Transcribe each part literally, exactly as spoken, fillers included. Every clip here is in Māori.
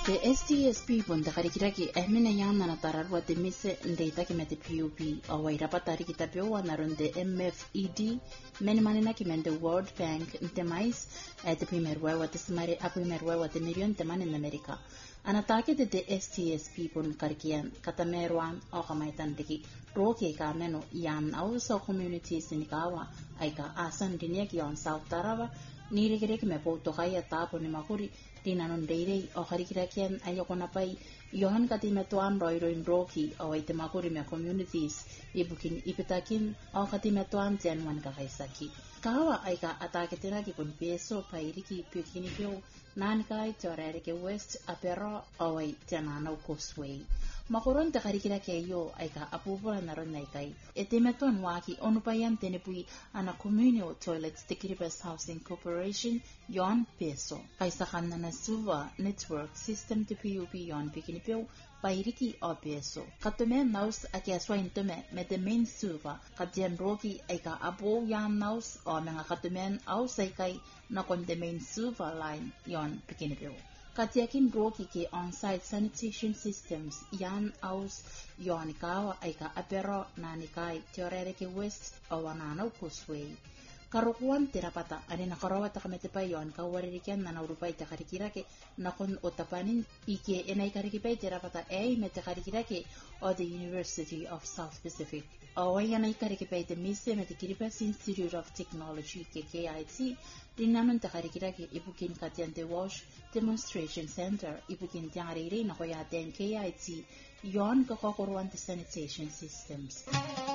The S T S P pun da karikiraki ehmina yana na tararwa de mise ndeita ki mete P U P awa irapatari kitapyo na ronde M F E D meni manina ki mende World Bank nte mais e te primer wewa te simare a primer wewa te milion te mani in Amerika. Anatake de the S T S P pun karikian katameruan o kamaitan diki roke ka meno yan also communities in kawa aika asan dinia ki on South Tarawa nirikiriki me po tokaya tapo ni makuri Tinanon Dede o Harikirakian Ayokonapai, Johan Katimetuan Roiroin Roki, o Itemakurime communities, Ibukin Ipitakin, o Katimetuan Tianwan Kakaisaki. Kawa Aika Ataketinaki kun Peso, Pairiki, Pukinipio, Nankai, Torerike West, Apero, o Tianano Cosway. Makoron te karikirake yo aika apupura naron naikai. Etemetuan waki onupayan tenepui ana communal toilets te Kiribati Housing Corporation yon peso. Kaisakan na nasuva network system te P U P yon pikinipyo pairiki o peso. Katume naus aki aswa intume me te main suva katian roki aika abo yan naus o mga katumen au saikai na kon te main suva line yon pikinipyo. Katiakin roki ke on-site sanitation systems yan aus yonikawa aika apero nanikai teorereke west o wananaw kusway. Karukuan tirapata ani nakarawa takamete yon kawaririkian na naurupai takarikirake nakon otapanin ike enay karikipay tirapata ay metakarikirake o the University of South Pacific. O wayanay karikipay te mise metikiribas Institute of Technology ke K I T dinanon takarikirake ibukin katian te Walsh Demonstration Center ibukin tiangariri na koyaten K I T yon kakokuruan te sanitation systems.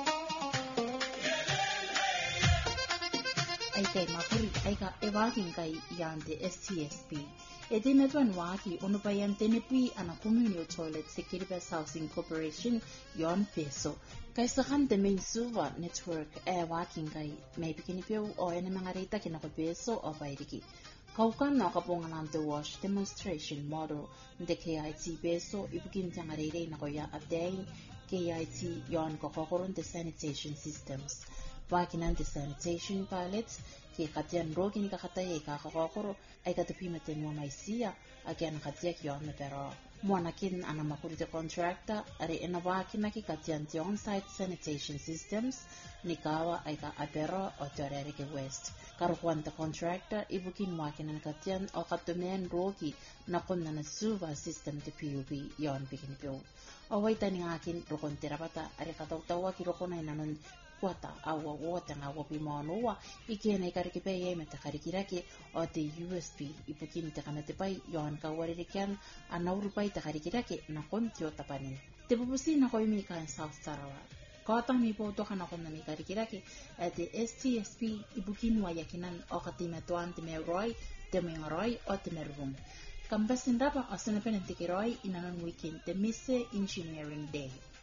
Aika makuri aika ewaking kai yan de S T S P. Ede metuan waki unupayan tenepi ana communal toilet se Kiribati Housing Corporation yon peso. Kaisakan de main suva network e waking kai may pikinipyo o ene mga rita kinakapeso o pairiki. Kaukan na kapungan the wash demonstration model de K I T peso ibukin tiyang arere na koya atay K I T yon kakokoron de sanitation systems. Wakinan the sanitation pilots ki katian rogi ni kakataye kakakokoro ay katapimate mo maisia agyan katiak yon na pero muanakin ana makurite contractor ari enawakin na ki katian ti on-site sanitation systems ni kawa ay ka apero o Torerike West. Karukuan ta contractor ibukin wakin na katian o katumen rogi na kun na nasuva system ti P U P yon pikinipyo. O way tani akin rukon tirapata ari katawtawa ki rukon ay nanon Wata awa wata nga wapi manuwa iki na ikarikipay ay matakarikirake o te U S B ipukin takanatipay yon kawaririkian anawrupay takarikirake na kontyo tapanin. Tipupusin ako yung mika South Tarawa. Kotang mi po ka na kung na mikarikirake at the S T S P ibukin wayakinan o katimetuan timeroy, timengaroy o timerung. Kambasin rapa o sanapin ang tikiroy inanon weekend te Mise Engineering Day.